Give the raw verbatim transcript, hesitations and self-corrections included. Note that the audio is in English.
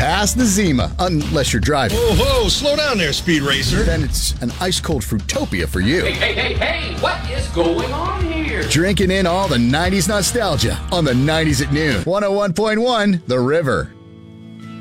past the Zima, unless you're driving. Whoa, whoa, slow down there, Speed Racer. Then it's an ice-cold Fruitopia for you. Hey, hey, hey, hey, what is going on here? Drinking in all the nineties nostalgia on the nineties at noon. one oh one point one The River.